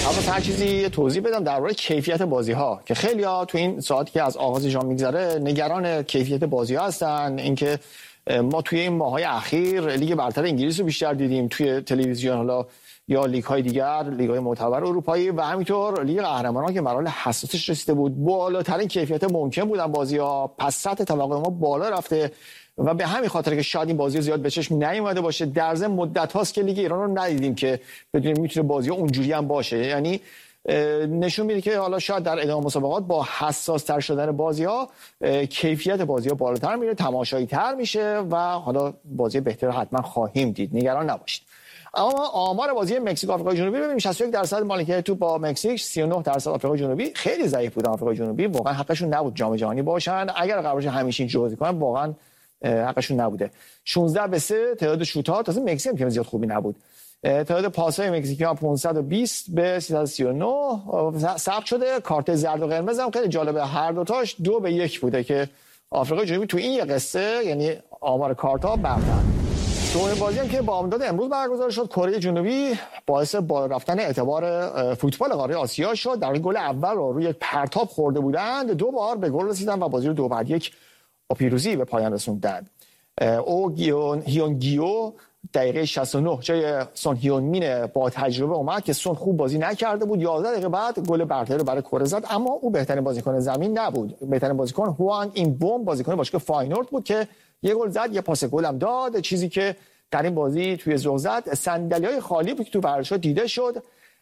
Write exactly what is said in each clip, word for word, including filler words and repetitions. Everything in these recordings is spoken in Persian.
اما هر چیزی توضیح بدم درباره کیفیت بازی‌ها که خیلی‌ها تو این ساعتی که از آغاز ژام میگذره نگران کیفیت بازی‌ها هستن. اینکه ما توی این ماه‌های اخیر لیگ برتر انگلیس رو بیشتر دیدیم توی تلویزیون، حالا یا لیگ‌های دیگر، لیگ‌های معتبر اروپایی و همینطور لیگ قهرمانان که مراحل حساسش رسیده بود، بالاترین کیفیت ممکن بودن بازی‌ها، پس سطح توقع ما بالا رفته و به همین خاطر که شاید این بازی زیاد به چشم نیومده باشه. در ضمن مدت هاست که لیگ ایران رو ندیدیم که بدونیم میتونه بازی اونجوری هم باشه. یعنی نشون میده که حالا شاید در ادامه مسابقات با حساس تر شدن بازی ها کیفیت بازی ها بالاتر میره، تماشایی تر میشه و حالا بازی بهتر حتما خواهیم دید، نگران نباشید. اما آمار بازی مکزیک آفریقای جنوبی ببینیم، شصت و یک درصد مالکیت توپ با مکزیک، سی و نه درصد آفریقای جنوبی. خیلی ضعیف بودن آفریقای جنوبی، واقعا حقشون نبود جام جهانی باشن. اگر قرار باشه همیشه اینجوری بازی کنن واقعا حقشون نبوده. شانزده به سه تعداد شوت‌ها، تازه مکزیک هم زیاد خوبی نبود. تعداد پاس‌های مکزیکی‌ها پانصد و بیست به سیصد و سی و نه ثبت شده. کارت زرد و قرمز هم خیلی جالبه، هر دو تاش دو به یک بوده که آفریقای جنوبی تو این یه قصه، یعنی آمار کارت‌ها برتر. دومین بازی هم که با امداد امروز برگزار شد، کره جنوبی باعث بالا رفتن اعتبار فوتبال قاره آسیا شد. در گل اول رو روی پرتاب خورده بودند، دو بار به گل رسیدن و بازی رو دو بر یک با پیروزی به پایان رسوندند. او گیون هیون گیو دقیقه شصت و نه جای سون هیون مین با تجربه اومد که سون خوب بازی نکرده بود. یازده دقیقه بعد گل برتری رو برای کره زد، اما او بهترین بازیکن زمین نبود. بهترین بازیکن هوان این بوم، بازیکن باشگاه فاینورد بود که یه گل زد، یه پاس گل هم داد. چیزی که در این بازی توی ذوق زد، صندلی‌های خالی بود که تو ورزشگاه دیده شد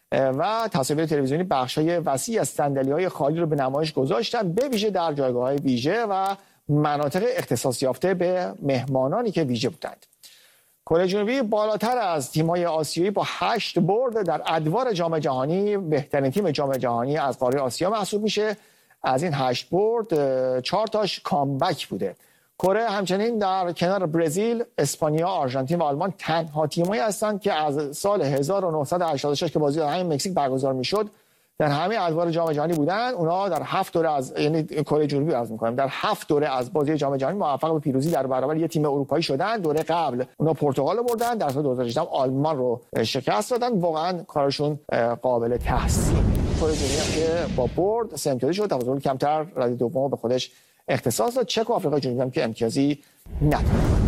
و تصاویر تلویزیونی بخشای وسیع از صندلی‌های خالی رو به نمایش گذاشتن، به ویژه در جایگاه‌های ویژه و مناطق اختصاص یافته به مهمانانی که ویژه بودند. کره جنوبی بالاتر از تیم‌های آسیایی با هشت برد در ادوار جام جهانی بهترین تیم جام جهانی از قاره آسیا محسوب میشه. از این هشت برد چهار تاش کامبک بوده. کره همچنین در کنار برزیل، اسپانیا، آرژانتین و آلمان تنها تیمایی هستند که از سال هزار و نهصد و هشتاد و شش که بازی در همین مکزیک برگزار میشد در همه ادوار جام جهانی بودن. اونا در هفت دوره از، یعنی کره جنوبی عرض می‌کنم، در هفت دوره از بازی جام جهانی موفق به پیروزی در برابر یه تیم اروپایی شدن. دوره قبل اونا پرتغال رو بردن، در سال دو هزار و هجده آلمان رو شکست دادن. واقعا کارشون قابل تحسین. کره جنوبی هم که با برد سه امتیازی شد، تفاضل کمتر رده دوم به خودش اختصاص داد. چک و آفریقای جنوبی هم که امتیازی نداره.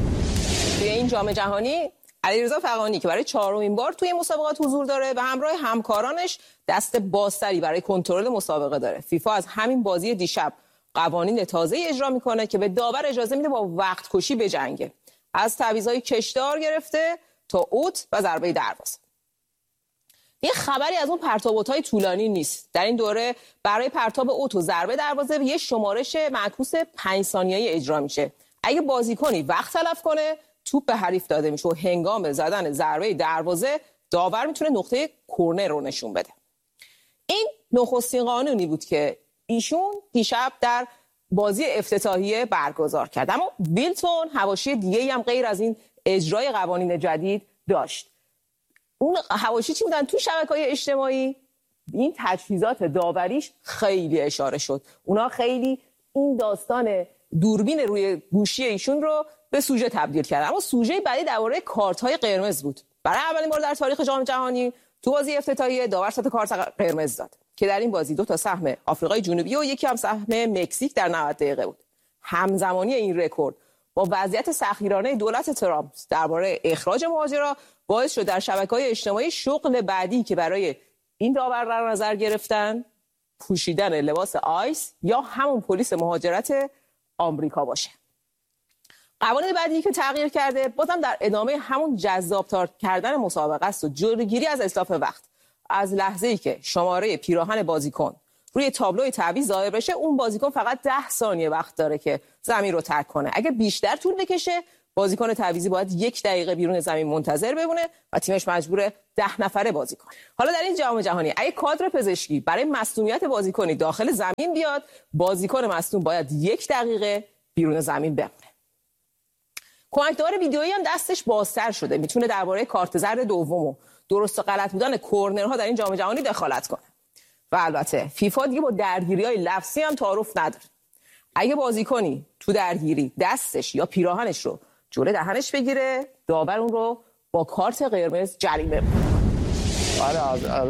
توی این جام جهانی علیرضا فغانی که برای چهارمین بار توی مسابقات حضور داره و همراه همکارانش دست بازتری برای کنترل مسابقه داره. فیفا از همین بازی دیشب قوانین تازه‌ای اجرا میکنه که به داور اجازه میده با وقت کشی بجنگه، از تعویض‌های کشدار گرفته تا اوت و ضربه دروازه. یه خبری از اون پرتاب‌های طولانی نیست. در این دوره برای پرتاب اوت و ضربه دروازه یه شمارش معکوس پنج ثانیه‌ای اجرا میشه. اگه بازیکنی وقت تلف کنه، توپ به حریف داده میشه و هنگام زدن ضربه دروازه داور میتونه نقطه کرنر رو نشون بده. این نخستین قانونی بود که ایشون دیشب در بازی افتتاحیه برگزار کرد. اما ویلتون حواشی دیگه‌ای هم غیر از این اجرای قوانین جدید داشت. اون حواشی چی بودن؟ تو شبکه‌های اجتماعی این تجهیزات داوریش خیلی اشاره شد. اونا خیلی این داستان دوربین روی گوشی ایشون رو به سوژه تبدیل کردن. اما سوژه بعدی درباره کارت‌های قرمز بود. برای اولین بار در تاریخ جام جهانی تو بازی افتتاحیه داور سه تا کارت قرمز داد که در این بازی دو تا سهم آفریقای جنوبی و یکی هم سهم مکزیک در نود دقیقه بود. همزمانی این رکورد با وضعیت سخیرانه دولت ترامپ درباره اخراج مهاجرا باعث شد در شبکه‌های اجتماعی شغل بعدی که برای این داور در نظر گرفتن پوشیدن لباس آیس یا همون پلیس مهاجرت آمریکا باشه. قوانین بعدی که تغییر کرده بازم در ادامه همون جذاب‌تر کردن مسابقه است و جلوگیری از اسلاف وقت. از لحظه‌ای که شماره پیراهن بازیکن روی تابلوی تعویض ظاهر بشه، اون بازیکن فقط ده ثانیه وقت داره که زمین رو ترک کنه. اگه بیشتر طول بکشه، بازیکن تعویضی باید یک دقیقه بیرون زمین منتظر بمونه و تیمش مجبور ده نفره بازی کنه. حالا در این جام جهانی اگه کادر پزشکی برای مصونیت بازیکنی داخل زمین بیاد، بازیکن مصون باید یک دقیقه بیرون زمین بمونه. کمکدار ویدیویی هم دستش بازتر شده، میتونه درباره کارت زرد دوم و درست و غلط بودن کورنرها در این جام جهانی دخالت کنه. و البته فیفا دیگه با درگیری‌های لفظی هم تعارف نداره. اگه بازیکنی تو درگیری دستش یا پیراهنش رو جلوی دهنش بگیره، داور اون رو با کارت قرمز جریمه می‌کنه.